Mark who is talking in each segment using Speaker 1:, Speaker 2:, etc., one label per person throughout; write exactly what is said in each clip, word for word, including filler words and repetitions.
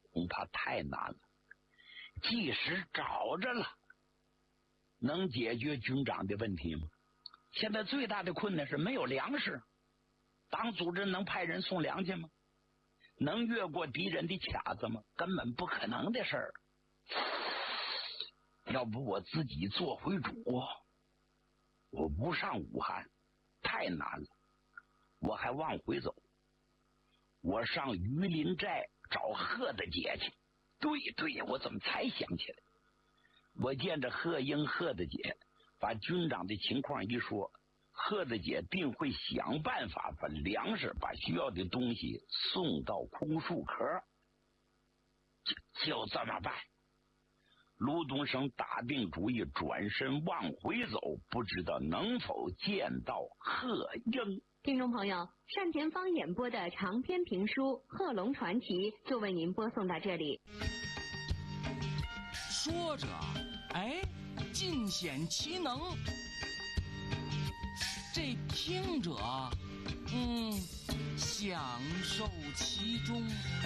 Speaker 1: 恐怕太难了。即使找着了，能解决军长的问题吗？现在最大的困难是没有粮食，党组织能派人送粮去吗？能越过敌人的卡子吗？根本不可能的事儿。要不我自己做回主，我不上武汉太难了，我还往回走，我上榆林寨找贺大姐去。对对，我怎么才想起来？我见着贺英贺大姐，把军长的情况一说，贺大姐定会想办法把粮食、把需要的东西送到枯树壳。就就这么办。卢东升打定主意，转身往回走，不知道能否见到贺英。
Speaker 2: 听众朋友，单田芳演播的长篇评书《贺龙传奇》就为您播送到这里。
Speaker 3: 说着，哎，尽显其能；这听者，嗯，享受其中。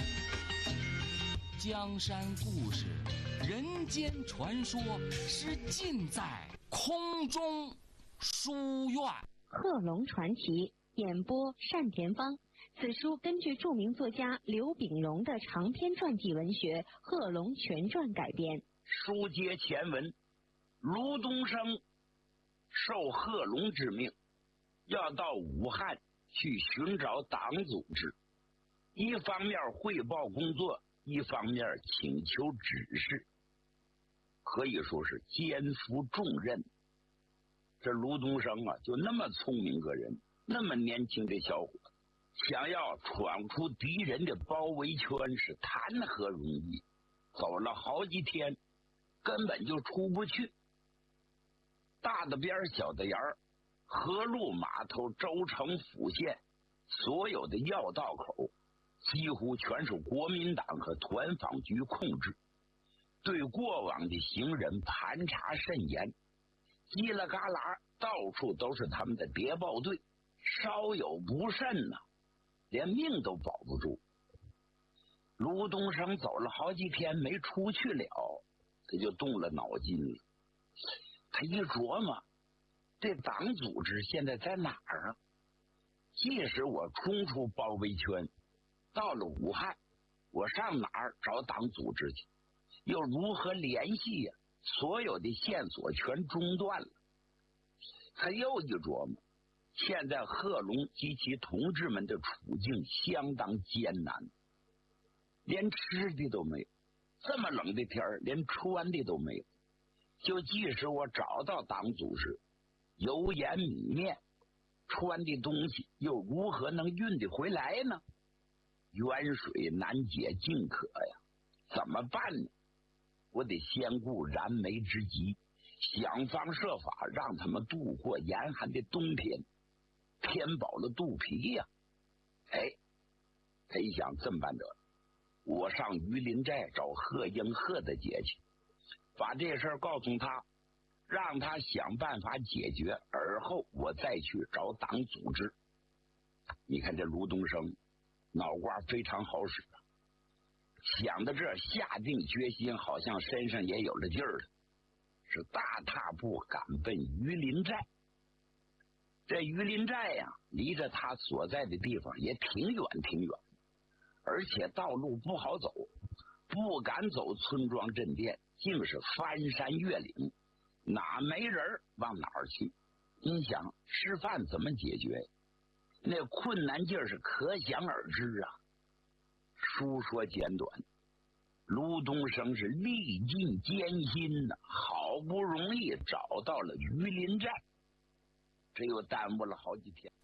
Speaker 3: 江山故事、人间传说，是尽在空中书院。《
Speaker 2: 贺龙传奇》演播单田芳。此书根据著名作家刘秉荣的长篇传记文学《贺龙全传》改编。
Speaker 1: 书接前文，卢东升受贺龙之命，要到武汉去寻找党组织，一方面汇报工作，一方面请求指示，可以说是肩负重任。这卢东升啊，就那么聪明个人，那么年轻的小伙子，想要闯出敌人的包围圈是谈何容易，走了好几天根本就出不去。大的边小的沿儿，河路码头、州城府县所有的要道口几乎全是国民党和团防局控制，对过往的行人盘查甚严，叽啦嘎啦到处都是他们的谍报队，稍有不慎呢、啊，连命都保不住。卢东升走了好几天没出去了，他就动了脑筋了。他一琢磨，这党组织现在在哪儿啊？即使我冲出包围圈，到了武汉，我上哪儿找党组织去？又如何联系呀、啊？所有的线索全中断了。他又一琢磨，现在贺龙及其同志们的处境相当艰难，连吃的都没有，这么冷的天儿，连穿的都没有。就即使我找到党组织，油盐米面穿的东西又如何能运得回来呢？远水难解近渴呀，怎么办呢？我得先顾燃眉之急，想方设法让他们度过严寒的冬天，填饱了肚皮呀。哎，他一想，这么办得了，我上榆林寨找贺英贺大姐去，把这事儿告诉他，让他想办法解决，而后我再去找党组织。你看这卢东升脑瓜非常好使啊，想到这，下定决心，好像身上也有了劲儿了，是大踏步赶奔榆林寨。这榆林寨呀、啊，离着他所在的地方也挺远挺远，而且道路不好走，不敢走村庄镇店，竟是翻山越岭，哪没人往哪儿去。你想吃饭怎么解决？那困难劲儿是可想而知啊。书说简短，卢东升是历尽艰辛呐、啊，好不容易找到了榆林寨，这又耽误了好几天。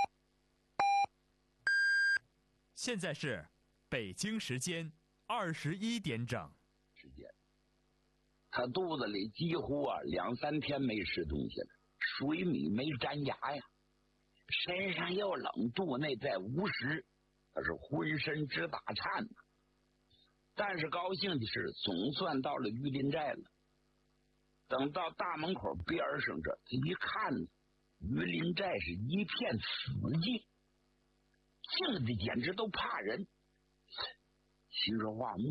Speaker 4: 现在是北京时间二十一点整。
Speaker 1: 时间，他肚子里几乎啊两三天没吃东西了，水米没沾牙呀，身上又冷，肚内再无食，他是浑身直打颤呐。但是高兴的是，总算到了榆林寨了。等到大门口边上这，他一看，榆林寨是一片死寂，静的简直都怕人。心说话，